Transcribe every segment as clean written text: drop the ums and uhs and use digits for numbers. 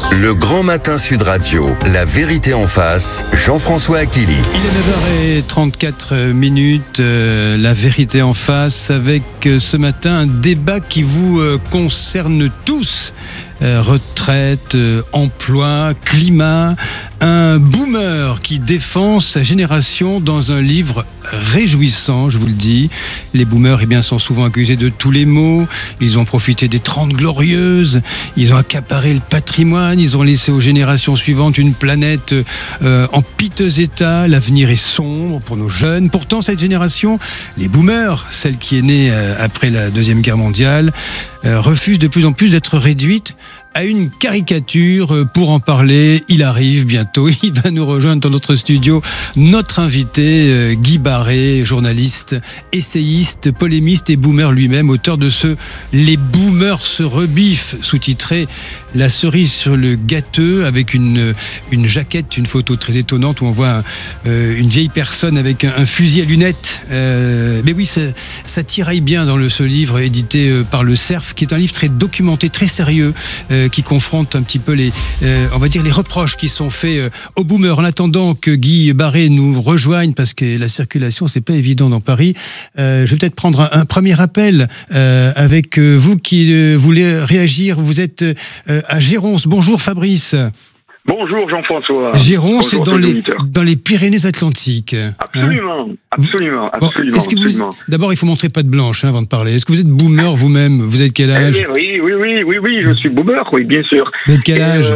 Le Grand Matin Sud Radio, la vérité en face, Jean-François Achilly. Il est 9h34, la vérité en face, avec ce matin un débat qui vous concerne tous. Retraite, emploi, climat, un boomer qui défend sa génération dans un livre réjouissant, je vous le dis. Les boomers sont souvent accusés de tous les maux, ils ont profité des 30 glorieuses, ils ont accaparé le patrimoine, ils ont laissé aux générations suivantes une planète en piteux état, l'avenir est sombre pour nos jeunes. Pourtant cette génération, les boomers, celle qui est née après la Deuxième Guerre mondiale, refuse de plus en plus d'être réduite à une caricature. Pour en parler, il arrive bientôt, il va nous rejoindre dans notre studio, notre invité Guy Barré, journaliste, essayiste, polémiste et boomer lui-même, auteur de ce « Les boomers se rebiffent » sous-titré « La cerise sur le gâteux » avec une jaquette, une photo très étonnante où on voit une vieille personne avec un fusil à lunettes. Mais oui, ça tiraille bien dans ce livre édité par le Cerf, qui est un livre très documenté, très sérieux, qui confronte un petit peu les reproches qui sont faits aux boomers. En attendant que Guy Barré nous rejoigne, parce que la circulation, c'est pas évident dans Paris, je vais peut-être prendre un premier appel avec vous qui voulez réagir. Vous êtes à Géronce. Bonjour Fabrice. Bonjour Jean-François. Géronce, c'est dans les Pyrénées-Atlantiques. Absolument, absolument. D'abord, il faut montrer patte blanche avant de parler. Est-ce que vous êtes boomer vous-même? Vous êtes quel âge? Oui, je suis boomer, oui, bien sûr. Vous êtes quel âge?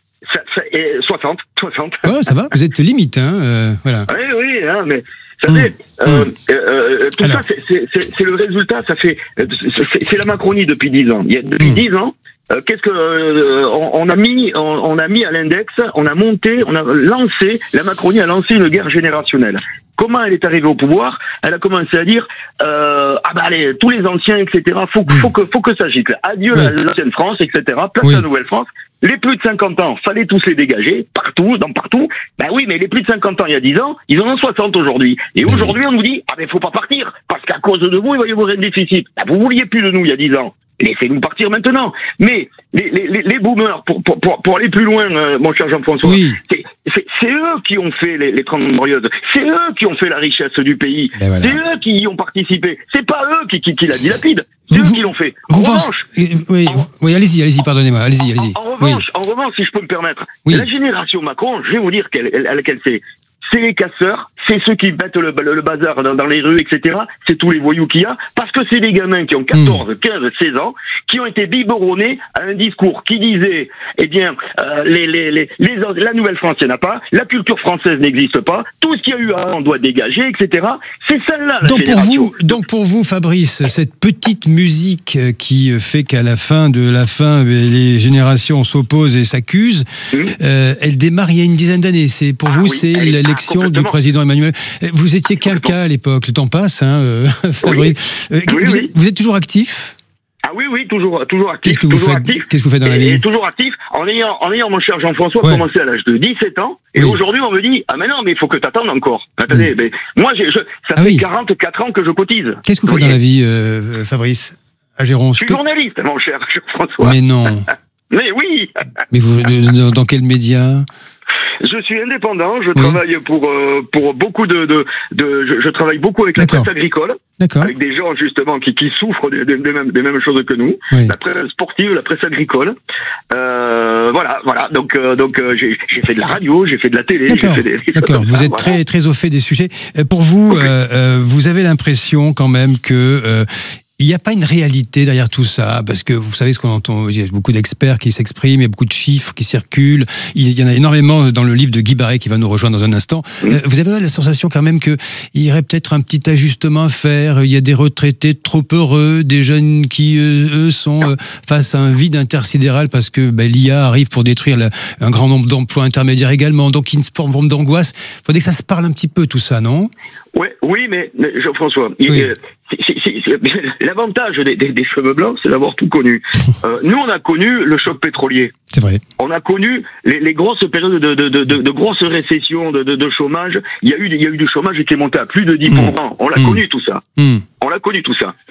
60. Oh, ça va, vous êtes limite, voilà. Oui, mais... Vous savez, tout ça, c'est le résultat, c'est la Macronie depuis 10 ans. Depuis 10 ans, qu'est-ce que on a mis à l'index, on a lancé, la Macronie a lancé une guerre générationnelle. Comment elle est arrivée au pouvoir? Elle a commencé à dire allez, tous les anciens, etc. Faut que ça gicle. Adieu l'ancienne France, etc. Place la nouvelle France. Les plus de 50 ans, fallait tous les dégager, partout. Ben oui, mais les plus de 50 ans il y a 10 ans, ils en ont 60 aujourd'hui. Et aujourd'hui, on nous dit, faut pas partir, parce qu'à cause de vous, il va y avoir un déficit. Vous vouliez plus de nous il y a 10 ans. Laissez-nous partir maintenant. Mais les boomers, pour aller plus loin, mon cher Jean-François, c'est eux qui ont fait les 30 glorieuses. C'est eux qui ont fait la richesse du pays. Voilà. C'est eux qui y ont participé. C'est pas eux qui la dilapident. C'est eux qui l'ont fait. Oui, allez-y, pardonnez-moi. Allez-y. En revanche, si je peux me permettre, la génération Macron, je vais vous dire quelle c'est. C'est les casseurs, c'est ceux qui mettent le bazar dans les rues, etc. C'est tous les voyous qu'il y a, parce que c'est des gamins qui ont 14, 15, 16 ans, qui ont été biberonnés à un discours qui disait, la nouvelle France, il n'y en a pas, la culture française n'existe pas, tout ce qu'il y a eu avant, on doit dégager, etc. C'est celle-là, la génération. Donc pour vous, Fabrice, cette petite musique qui fait qu'à la fin, les générations s'opposent et s'accusent, elle démarre il y a une dizaine d'années. C'est pour vous, c'est l'élection du président Emmanuel. Vous étiez quelqu'un à l'époque, le temps passe, Fabrice. Vous êtes toujours actif? Oui, toujours actif. Qu'est-ce que vous faites dans la vie? Toujours actif, en ayant mon cher Jean-François commencé à l'âge de 17 ans, et aujourd'hui on me dit, mais il faut que t'attendes encore. Attendez, mais moi, ça fait 44 ans que je cotise. Qu'est-ce que vous faites dans la vie, Fabrice, à Géronce? Je suis journaliste, mon cher Jean-François. Mais non. Mais oui. Mais vous, dans quel média? Je suis indépendant, je travaille pour beaucoup je travaille beaucoup avec la presse agricole, avec des gens justement qui souffrent des mêmes choses que nous, la presse sportive, la presse agricole. Voilà. Donc j'ai fait de la radio, j'ai fait de la télé. D'accord. Vous êtes très très au fait des sujets. Pour vous, vous avez l'impression quand même que il n'y a pas une réalité derrière tout ça, parce que vous savez ce qu'on entend, il y a beaucoup d'experts qui s'expriment, il y a beaucoup de chiffres qui circulent, il y en a énormément dans le livre de Guy Barré qui va nous rejoindre dans un instant. Vous avez la sensation quand même qu'il y aurait peut-être un petit ajustement à faire, il y a des retraités trop heureux, des jeunes qui, eux, sont face à un vide intersidéral parce que l'IA arrive pour détruire un grand nombre d'emplois intermédiaires également, donc une forme d'angoisse. Il faudrait que ça se parle un petit peu tout ça, non? Oui, mais Jean-François, l'avantage des cheveux blancs, c'est d'avoir tout connu. Nous, on a connu le choc pétrolier. C'est vrai. On a connu les grosses périodes de grosses récessions, de chômage. Il y a eu du chômage qui est monté à plus de 10%. On l'a connu tout ça. On l'a connu tout ça.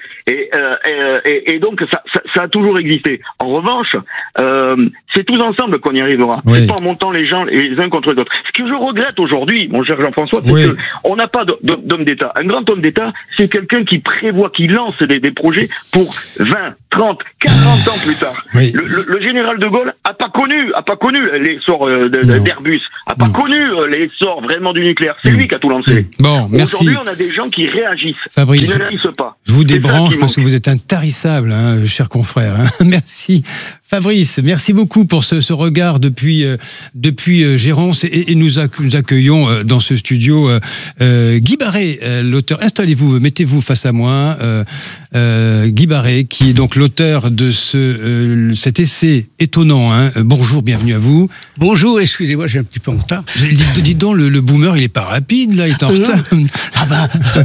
Et donc ça a toujours existé. En revanche, c'est tous ensemble qu'on y arrivera. Oui. C'est pas en montant les gens les uns contre les autres. Ce que je regrette aujourd'hui, mon cher Jean-François, c'est que on n'a pas d'homme d'État. Un grand homme d'État, c'est quelqu'un qui prévoit, qui lance des projets pour 20, 30, 40 ans plus tard. Oui. Le général de Gaulle a pas connu l'essor d'Airbus, a pas connu l'essor vraiment du nucléaire. C'est lui qui a tout lancé. Bon, merci. Aujourd'hui, on a des gens qui réagissent, Fabrice, qui ne réagissent pas. Je vous débranche parce que vous êtes intarissable, hein, cher confrère. Hein. Merci. Fabrice, merci beaucoup pour ce regard depuis Géronce et nous accueillons dans ce studio Guy Barré, l'auteur. Installez-vous, mettez-vous face à moi. Guy Barré, qui est donc l'auteur de cet essai étonnant. Hein. Bonjour, bienvenue à vous. Bonjour, excusez-moi, j'ai un petit peu en retard. Dites donc, le boomer, il est pas rapide, là, il est en retard. Ah ben,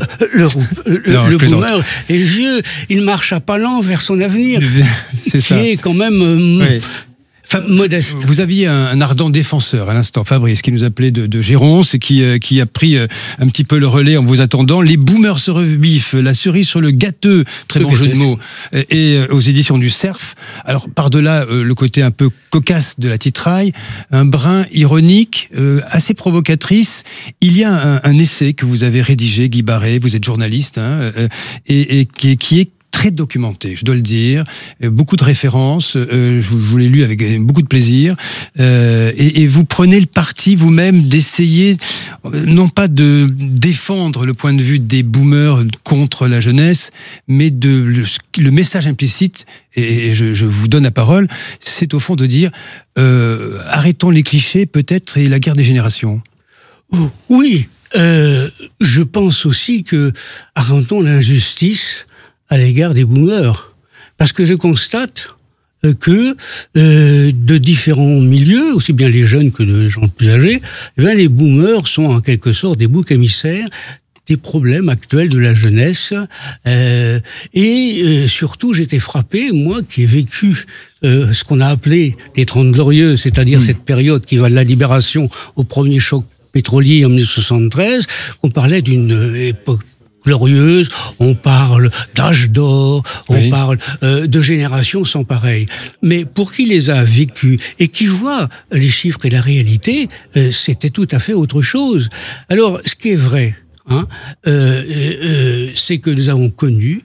le boomer est vieux, il marche à pas lents vers son avenir. C'est ça. Qui est quand même modeste. Vous aviez un ardent défenseur à l'instant, Fabrice, qui nous appelait de Géronce et qui a pris un petit peu le relais en vous attendant. Les boomers se rebiffent, la cerise sur le gâteux, très bon jeu de mots, et aux éditions du Cerf. Alors, par-delà le côté un peu cocasse de la titraille, un brin ironique, assez provocatrice, il y a un essai que vous avez rédigé, Guy Barré, vous êtes journaliste, hein, et qui est très documenté, je dois le dire, beaucoup de références, je vous l'ai lu avec beaucoup de plaisir, et vous prenez le parti vous-même d'essayer, non pas de défendre le point de vue des boomers contre la jeunesse, mais le message implicite, et je vous donne la parole, c'est au fond de dire, arrêtons les clichés peut-être et la guerre des générations. Oui, je pense aussi que arrêtons l'injustice à l'égard des boomers. Parce que je constate que de différents milieux, aussi bien les jeunes que les gens plus âgés, les boomers sont en quelque sorte des boucs émissaires des problèmes actuels de la jeunesse. Et surtout, j'étais frappé, moi qui ai vécu ce qu'on a appelé les 30 Glorieuses, c'est-à-dire cette période qui va de la libération au premier choc pétrolier en 1973, on parlait d'une époque glorieuse, on parle d'âge d'or, on parle de générations sans pareil. Mais pour qui les a vécus et qui voit les chiffres et la réalité, c'était tout à fait autre chose. Alors, ce qui est vrai, hein, c'est que nous avons connu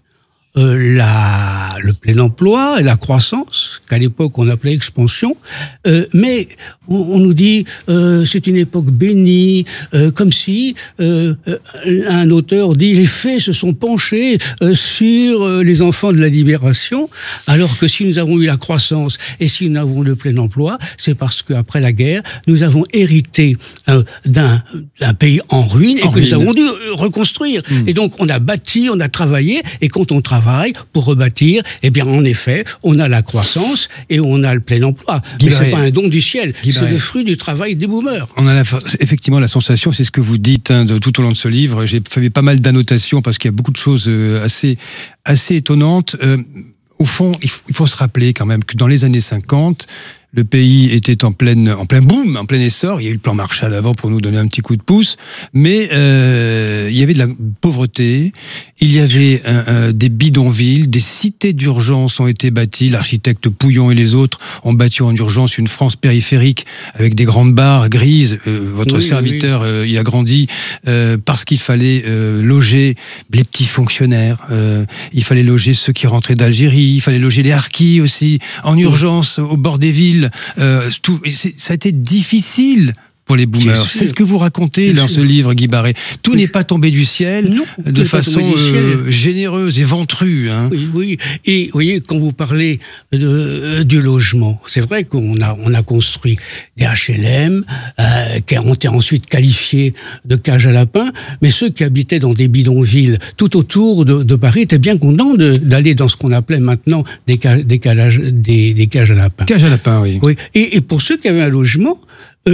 le plein emploi et la croissance, qu'à l'époque on appelait expansion, mais on nous dit c'est une époque bénie, comme si un auteur dit les faits se sont penchés sur les enfants de la libération, alors que si nous avons eu la croissance et si nous avons le plein emploi, c'est parce qu'après la guerre, nous avons hérité d'un pays en ruine et que nous avons dû reconstruire. Et donc on a bâti, on a travaillé, et quand on travaille pour rebâtir, eh bien en effet, on a la croissance et on a le plein emploi. Mais c'est pas un don du ciel, c'est le fruit du travail des boomers. On a effectivement la sensation, c'est ce que vous dites tout au long de ce livre. J'ai fait pas mal d'annotations parce qu'il y a beaucoup de choses assez étonnantes. Au fond, il faut se rappeler quand même que dans les années 50, le pays était en plein boom, en plein essor. Il y a eu le plan Marshall avant pour nous donner un petit coup de pouce, mais il y avait de la pauvreté, il y avait des bidonvilles, des cités d'urgence ont été bâties. L'architecte Pouillon et les autres ont bâti en urgence une France périphérique avec des grandes barres grises. Votre serviteur y a grandi parce qu'il fallait loger les petits fonctionnaires, il fallait loger ceux qui rentraient d'Algérie, il fallait loger les harkis aussi en urgence au bord des villes. Ça a été difficile pour les boomers. C'est ce que vous racontez dans ce livre, Guy Barré. Tout n'est pas tombé du ciel de façon généreuse et ventrue. Hein. Oui. Et vous voyez, quand vous parlez du logement, c'est vrai qu'on a construit des HLM qui ont été ensuite qualifiés de cages à lapins, mais ceux qui habitaient dans des bidonvilles tout autour de Paris étaient bien contents d'aller dans ce qu'on appelait maintenant des cages à lapins. Cages à lapins, oui. Et pour ceux qui avaient un logement,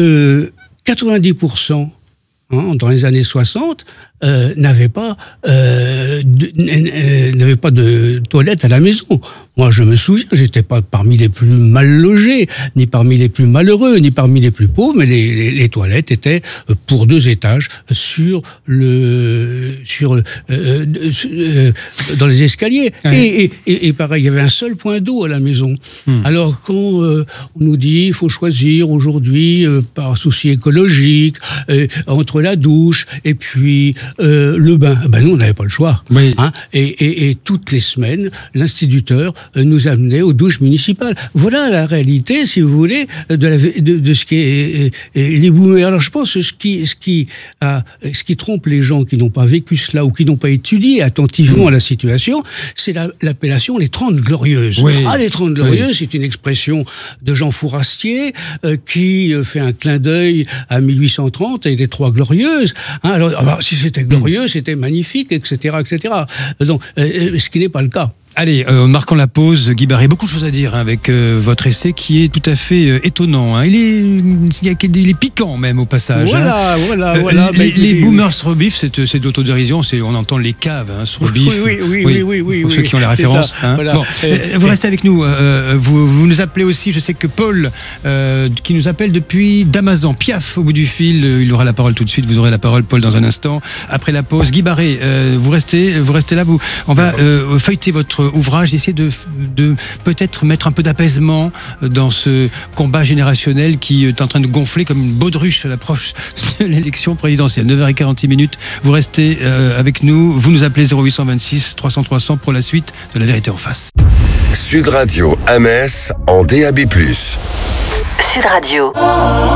90% dans les années 60 n'avaient pas de toilette à la maison. Moi, je me souviens, j'étais pas parmi les plus mal logés, ni parmi les plus malheureux, ni parmi les plus pauvres, mais les toilettes étaient pour 2 étages dans les escaliers. Ouais. Et pareil, il y avait un seul point d'eau à la maison. Alors quand on nous dit il faut choisir aujourd'hui par souci écologique entre la douche et puis le bain, nous on n'avait pas le choix. Oui. Hein, et toutes les semaines, l'instituteur nous amenait aux douches municipales. Voilà la réalité, si vous voulez, de ce qu'est les boomers. Alors je pense que ce qui trompe les gens qui n'ont pas vécu cela ou qui n'ont pas étudié attentivement la situation, c'est l'appellation les 30 glorieuses. Oui. Les 30 glorieuses, c'est une expression de Jean Fourastier qui fait un clin d'œil à 1830 et les 3 glorieuses. Alors, si c'était glorieux, c'était magnifique, etc., etc. Donc, ce qui n'est pas le cas. Allez, marquant la pause, Guy Barré, beaucoup de choses à dire avec votre essai qui est tout à fait étonnant. Il est piquant même au passage. Voilà. Les boomers se rebiffent, c'est de l'autodérision, on entend les caves se rebiffent. Oui. Pour ceux qui ont les références. Voilà. Bon, vous restez avec nous. Vous nous appelez aussi, je sais que Paul, qui nous appelle depuis Damazan, Piaf au bout du fil, il aura la parole tout de suite. Vous aurez la parole, Paul, dans un instant. Après la pause, Guy Barré, vous restez là. On va feuilleter votre ouvrage, essayer de peut-être mettre un peu d'apaisement dans ce combat générationnel qui est en train de gonfler comme une baudruche à l'approche de l'élection présidentielle. 9h46, vous restez avec nous, vous nous appelez 0826 300 300 pour la suite de La Vérité en face. Sud Radio à Metz en DAB+. Sud Radio.